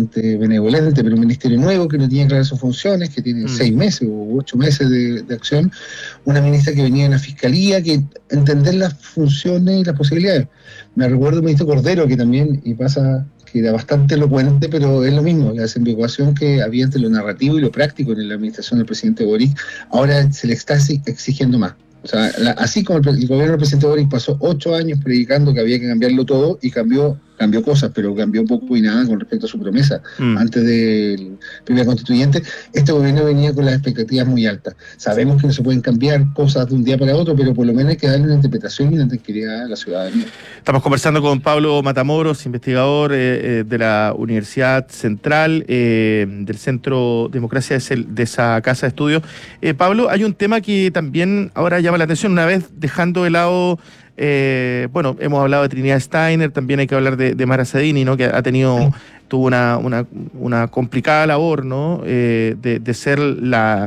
bastante benevolente, pero un ministerio nuevo que no tiene claras sus funciones, que tiene 6 meses o 8 meses de acción, una ministra que venía de la Fiscalía, que entender las funciones y las posibilidades. Me recuerdo el ministro Cordero, que también, y pasa que era bastante elocuente, pero es lo mismo, la desambiguación que había entre lo narrativo y lo práctico en la administración del presidente Boric, ahora se le está exigiendo más. O sea, así como el gobierno del presidente Boric pasó 8 años predicando que había que cambiarlo todo y cambió cosas, pero cambió poco y nada con respecto a su promesa antes del primer constituyente. Este gobierno venía con las expectativas muy altas. Sabemos que no se pueden cambiar cosas de un día para otro, pero por lo menos hay que darle una interpretación y una tranquilidad a la ciudadanía. Estamos conversando con Pablo Matamoros, investigador de la Universidad Central, del Centro Democracia de esa casa de estudios. Pablo, hay un tema que también ahora llama la atención, una vez dejando de lado... hemos hablado de Trinidad Steiner, también hay que hablar de Mara Sadini, ¿no? Que tuvo una complicada labor, ¿no? De ser la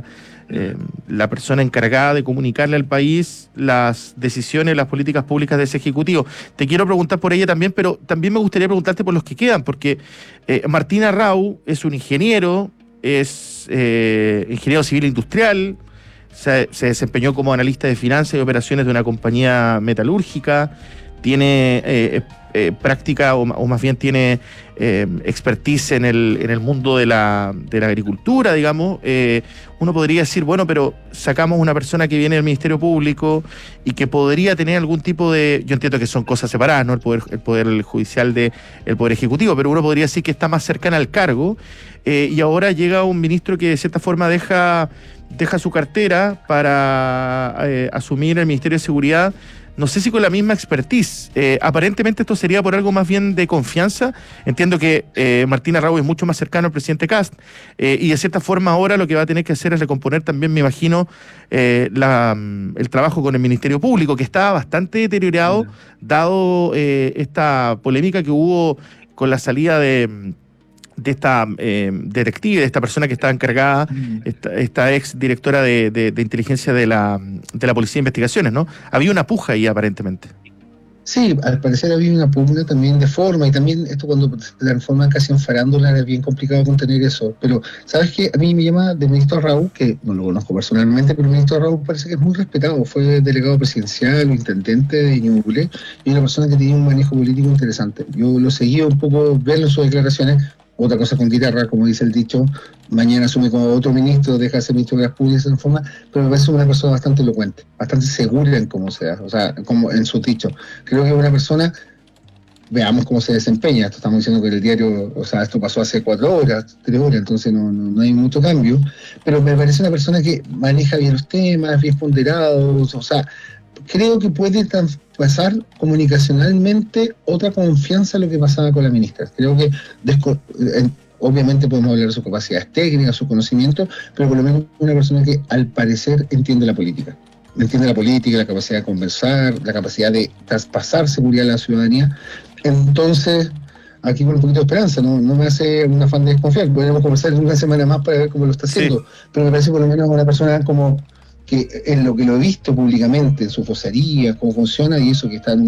persona encargada de comunicarle al país las decisiones, las políticas públicas de ese Ejecutivo. Te quiero preguntar por ella también, pero también me gustaría preguntarte por los que quedan, porque Martín Arrau es un ingeniero, es ingeniero civil industrial, se desempeñó como analista de finanzas y operaciones de una compañía metalúrgica, tiene práctica o más bien tiene expertise en el mundo de la agricultura, digamos. Uno podría decir, bueno, pero sacamos una persona que viene del Ministerio Público y que podría tener algún tipo de... Yo entiendo que son cosas separadas, ¿no? El poder judicial del Poder Ejecutivo, pero uno podría decir que está más cercana al cargo, y ahora llega un ministro que de cierta forma deja su cartera para asumir el Ministerio de Seguridad, no sé si con la misma expertise. Aparentemente esto sería por algo más bien de confianza. Entiendo que Martín Arrau es mucho más cercano al presidente Kast, y de cierta forma ahora lo que va a tener que hacer es recomponer también, me imagino, el trabajo con el Ministerio Público, que estaba bastante deteriorado, dado esta polémica que hubo con la salida de esta detective, de esta persona que estaba encargada, esta ex directora de inteligencia de la Policía de Investigaciones, ¿no? Había una puja ahí, aparentemente. Sí, al parecer había una pugna también de forma, y también esto cuando se transforman casi en farándula era bien complicado contener eso. Pero, ¿sabes qué? A mí me llama del ministro Arrau, que no lo conozco personalmente, pero el ministro Arrau parece que es muy respetado. Fue delegado presidencial o intendente de Ñuble, y una persona que tenía un manejo político interesante. Yo lo seguí un poco, verlo en sus declaraciones. Otra cosa con guitarra, como dice el dicho, mañana asume como otro ministro, deja de ser ministro de las públicas en forma, pero me parece una persona bastante elocuente, bastante segura en cómo sea, o sea, como en su dicho. Creo que es una persona, veamos cómo se desempeña. Esto estamos diciendo que el diario, o sea, esto pasó hace 4 horas, 3 horas, entonces no hay mucho cambio, pero me parece una persona que maneja bien los temas, bien ponderados, o sea, creo que puede traspasar comunicacionalmente otra confianza a lo que pasaba con la ministra. Creo que obviamente podemos hablar de sus capacidades técnicas, sus conocimientos, pero por lo menos una persona que al parecer entiende la política. Entiende la política, la capacidad de conversar, la capacidad de traspasar seguridad a la ciudadanía. Entonces, aquí con un poquito de esperanza, no me hace un afán de desconfiar. Podríamos conversar en una semana más para ver cómo lo está haciendo, pero me parece por lo menos una persona como que en lo que lo he visto públicamente, en su vocería, cómo funciona, y eso que está en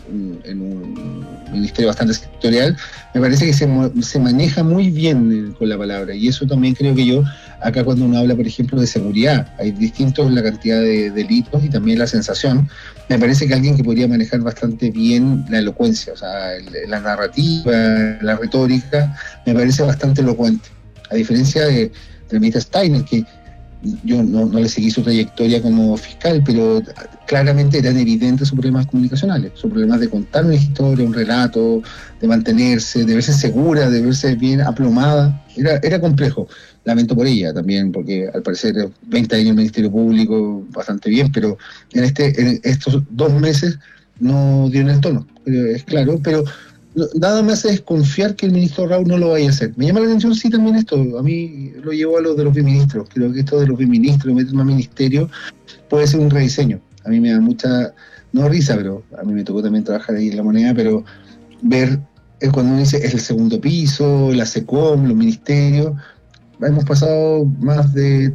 un ministerio bastante sectorial, me parece que se maneja muy bien con la palabra, y eso también creo que yo, acá cuando uno habla, por ejemplo, de seguridad, hay distintos la cantidad de delitos y también la sensación, me parece que alguien que podría manejar bastante bien la elocuencia, o sea, la narrativa, la retórica, me parece bastante elocuente, a diferencia del ministro Steiner, que yo no le seguí su trayectoria como fiscal, pero claramente eran evidentes sus problemas comunicacionales, sus problemas de contar una historia, un relato, de mantenerse, de verse segura, de verse bien aplomada. Era complejo. Lamento por ella también, porque al parecer 20 años en el Ministerio Público, bastante bien, pero en estos 2 meses no dio en el tono, es claro, pero nada me hace desconfiar que el ministro Arrau no lo vaya a hacer. Me llama la atención, sí, también esto. A mí lo llevo a lo de los biministros. Creo que esto de los biministros, meter más ministerio, puede ser un rediseño. A mí me da mucha, no risa, pero a mí me tocó también trabajar ahí en La Moneda, pero ver cuando uno dice es el segundo piso, la SECOM, los ministerios. Hemos pasado más de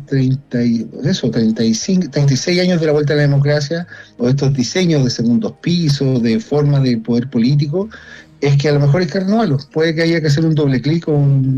36 años de la vuelta a la democracia, o estos diseños de segundos pisos, de forma de poder político, es que a lo mejor hay que renovarlo. Puede que haya que hacer un doble clic o un